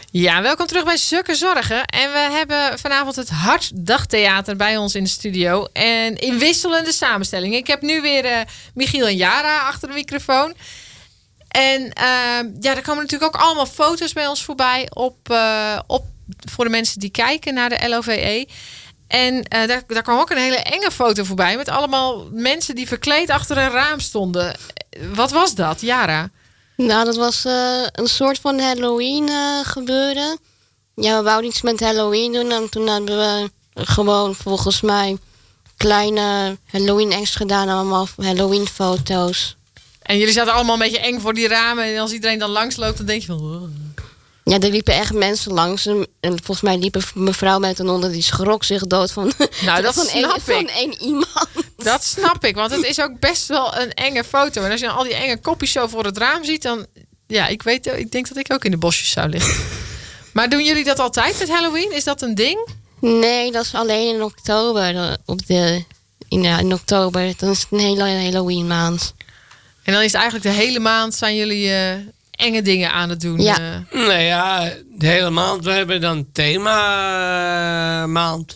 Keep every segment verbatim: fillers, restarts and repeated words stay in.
Ja, welkom terug bij Zukke Zorgen. En we hebben vanavond het Hartdagtheater bij ons in de studio. En in wisselende samenstelling. Ik heb nu weer uh, Michiel en Jara achter de microfoon. En uh, ja, er komen natuurlijk ook allemaal foto's bij ons voorbij op, uh, op voor de mensen die kijken naar de L O V E. En uh, daar, daar kwam ook een hele enge foto voorbij met allemaal mensen die verkleed achter een raam stonden. Wat was dat, Jara? Nou, dat was uh, een soort van Halloween uh, gebeuren. Ja, we wouden iets met Halloween doen. En toen hebben we gewoon volgens mij kleine Halloween-acts gedaan. Allemaal Halloween-foto's. En jullie zaten allemaal een beetje eng voor die ramen. En als iedereen dan langsloopt, dan denk je van... Oh. Ja, er liepen echt mensen langs. En volgens mij liep een mevrouw met een onder die schrok zich dood van... Nou, dat van snap een, ik. Van één iemand. Dat snap ik, want het is ook best wel een enge foto. En als je dan al die enge kopjes zo voor het raam ziet, dan... Ja, ik weet, ik denk dat ik ook in de bosjes zou liggen. Maar doen jullie dat altijd met Halloween? Is dat een ding? Nee, dat is alleen in oktober. Op de, in, ja, in oktober, dan is het een hele Halloween maand. En dan is het eigenlijk de hele maand zijn jullie uh, enge dingen aan het doen? Ja. Uh. Nou ja, de hele maand. We hebben dan thema uh, maand.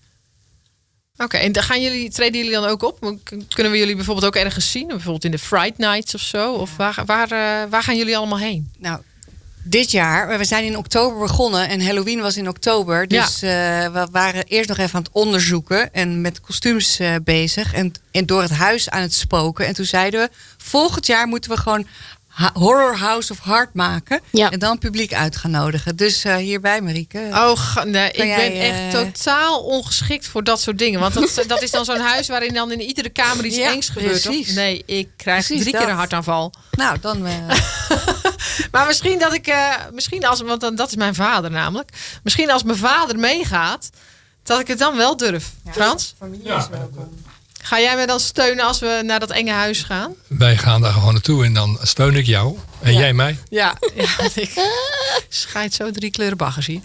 Oké, okay, en dan gaan jullie, treden jullie dan ook op? Kunnen we jullie bijvoorbeeld ook ergens zien? Bijvoorbeeld in de Fright Nights of zo? Of waar, waar, uh, waar gaan jullie allemaal heen? Nou, dit jaar, we zijn in oktober begonnen en Halloween was in oktober. Dus ja. uh, we waren eerst nog even aan het onderzoeken en met kostuums uh, bezig. En, en door het huis aan het spoken. En toen zeiden we, volgend jaar moeten we gewoon ha- Horror House of Heart maken. Ja. En dan publiek uit gaan nodigen. Dus uh, hierbij, Marieke. Oh, nee, ik jij, ben echt uh... totaal ongeschikt voor dat soort dingen. Want dat, dat is dan zo'n huis waarin dan in iedere kamer iets ja, engs gebeurt. Toch? Nee, ik krijg precies drie dat. keer een hartaanval. Nou, dan... Uh... Maar misschien dat ik... Uh, misschien als, want dan, dat is mijn vader namelijk. Misschien als mijn vader meegaat, dat ik het dan wel durf. Ja. Frans? Familie is welkom. Ga jij me dan steunen als we naar dat enge huis gaan? Wij gaan daar gewoon naartoe en dan steun ik jou. En ja. jij mij. Ja, ja ik scheid zo drie kleuren baggers hier.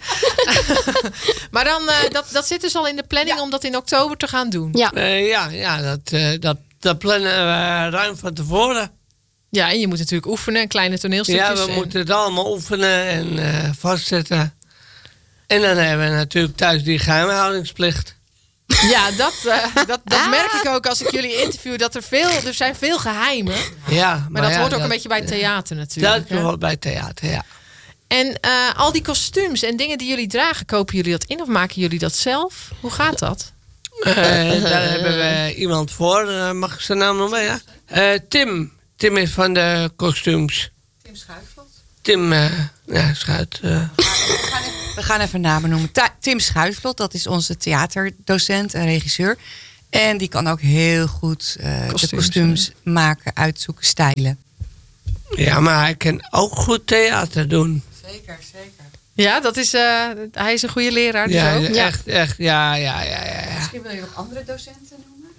Maar dan, uh, dat, dat zit dus al in de planning ja. om dat in oktober te gaan doen? Ja, uh, ja, ja dat, uh, dat, dat plannen we ruim van tevoren. Ja, en je moet natuurlijk oefenen, kleine toneelstukjes. Ja, we en... moeten het allemaal oefenen en uh, vastzetten. En dan hebben we natuurlijk thuis die geheimhoudingsplicht. Ja, dat, uh, dat, dat merk ik ook als ik jullie interview. Dat er veel, er zijn veel geheimen. Ja, maar, maar dat ja, hoort ook dat, een beetje bij theater natuurlijk. Dat hoort bij theater, ja. En uh, al die kostuums en dingen die jullie dragen, kopen jullie dat in of maken jullie dat zelf? Hoe gaat dat? Uh, daar hebben we iemand voor. Uh, mag ik zijn naam noemen? Ja? Uh, Tim. Tim is van de kostuums. Tim Schuitvlot. Tim uh, ja, Schuit. Uh. We, gaan even, we gaan even namen noemen. Ta- Tim Schuitvlot, dat is onze theaterdocent en regisseur. En die kan ook heel goed uh, kostuums, de kostuums ja. maken, uitzoeken, stijlen. Ja, maar hij kan ook goed theater doen. Zeker, zeker. Ja, dat is, uh, hij is een goede leraar. Dus ja, ook. ja, echt, echt. Ja, ja, ja, ja, ja. Misschien wil je nog andere docenten noemen?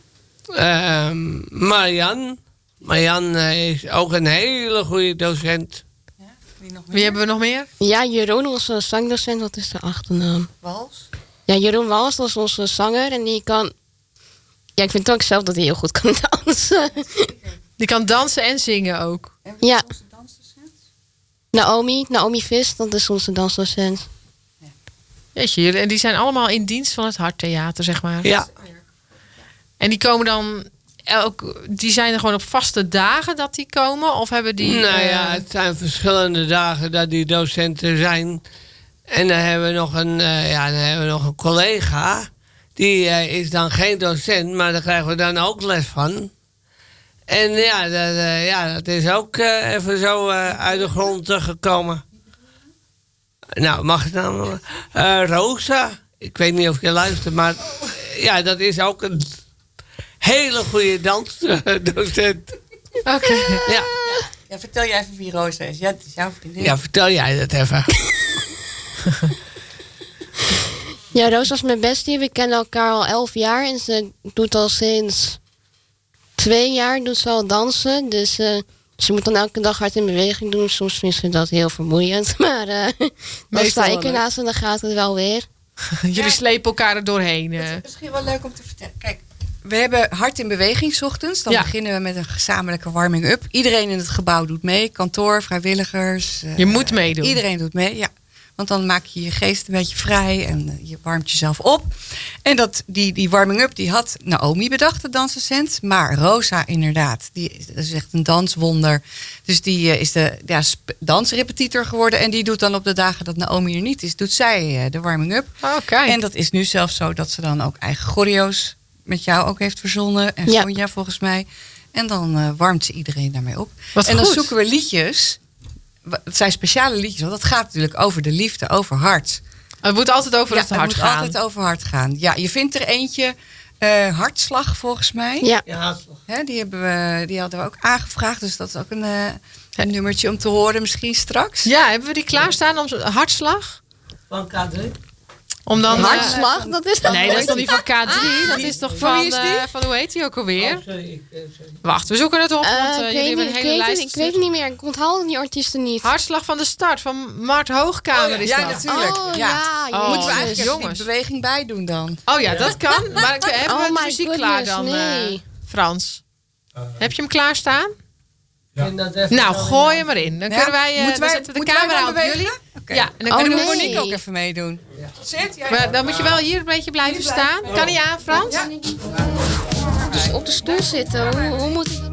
Uh, Marian. Marian uh, is ook een hele goede docent. Ja, wie, nog meer? Wie hebben we nog meer? Ja, Jeroen, onze zangdocent. Wat is de achternaam? Wals? Ja, Jeroen Wals, dat is onze zanger. En die kan... Ja, ik vind ook zelf dat hij heel goed kan dansen. Die kan dansen en zingen ook. En wie ja. is onze dansdocent? Naomi, Naomi Vis, dat is onze dansdocent. Ja. Weet je, en die zijn allemaal in dienst van het Harttheater, zeg maar. Ja. En die komen dan... Ook, die zijn er gewoon op vaste dagen dat die komen? Of hebben die... Nou ja, uh... het zijn verschillende dagen dat die docenten zijn. En dan hebben we nog een, uh, ja, dan hebben we nog een collega. Die uh, is dan geen docent, maar daar krijgen we dan ook les van. En ja, dat, uh, ja, dat is ook uh, even zo uh, uit de grond gekomen. Nou, mag het dan? Uh, Rosa. Ik weet niet of je luistert, maar uh, ja, dat is ook een... hele goede dansdocent. Oké. Okay. Ja. Ja, vertel jij even wie Rosa is. Ja, het is jouw vriendin. Ja, vertel jij dat even. Ja, Rosa is mijn bestie. We kennen elkaar al elf jaar. En ze doet al sinds twee jaar doet ze al dansen. Dus uh, ze moet dan elke dag hard in beweging doen. Soms vindt ze dat heel vermoeiend. Maar uh, dan sta ik ernaast en dan gaat het wel weer. Jullie ja. slepen elkaar er doorheen. Uh. Het is misschien wel leuk om te vertellen. Kijk. We hebben Hart in Beweging 's ochtends. Dan ja. beginnen we met een gezamenlijke warming-up. Iedereen in het gebouw doet mee. Kantoor, vrijwilligers. Je uh, moet meedoen. Iedereen doet mee, ja. Want dan maak je je geest een beetje vrij en je warmt jezelf op. En dat, die, die warming-up die had Naomi bedacht, de dansdocent. Maar Rosa inderdaad, die dat is echt een danswonder. Dus die uh, is de ja, sp- dansrepetitor geworden. En die doet dan op de dagen dat Naomi er niet is, doet zij uh, de warming-up. Oh, kijk. En dat is nu zelfs zo dat ze dan ook eigen choreo's met jou ook heeft verzonnen. En Ja. Sonja volgens mij. En dan uh, warmt ze iedereen daarmee op. Wat en dan goed. zoeken we liedjes. Het zijn speciale liedjes, want dat gaat natuurlijk over de liefde, over hart. Het moet altijd over Ja, het hart moet gaan. altijd over hart gaan. Ja, je vindt er eentje, uh, Hartslag volgens mij. Ja. Ja, Hè, die, hebben we, die hadden we ook aangevraagd. Dus dat is ook een, uh, een nummertje om te horen misschien straks. Ja, hebben we die klaarstaan om zo- hartslag? van K drie. Om dan... eh, Hartslag, dat is dan nee, dat is toch niet van K drie? Dat is toch Van van, wie is die? eh, van hoe heet die ook alweer? Oh, sorry, ik, eh, sorry. Wacht, we zoeken het op, Eh, want eh, ik, jullie weet hebben niet, een ik, hele weet lijst. het, ik weet het niet meer. Ik onthoud die artiesten niet. Hartslag van de start, van Mart Hoogkamer is ja, dat. natuurlijk. Oh ja. ja, Oh, Moeten we jezus. eigenlijk jongens. even die beweging bij doen dan? Oh ja, dat kan. Maar ik, hebben Oh we de my muziek klaar goodness, dan, nee. eh, Frans? Heb je hem klaarstaan? Ja. En dat even Nou, dan gooi in- hem erin. Dan Ja? kunnen wij, eh, Moeten dan wij- zetten we de moeten wij camera dan op bewegen? jullie. Oké. Ja, en dan Oh, kunnen En dan we moet nee. Monique ook even meedoen. Zit jij? Maar dan moet je wel hier een beetje blijven staan. Kan hij aan, Frans? Dus op de stoel zitten, hoe, hoe moet ik dat?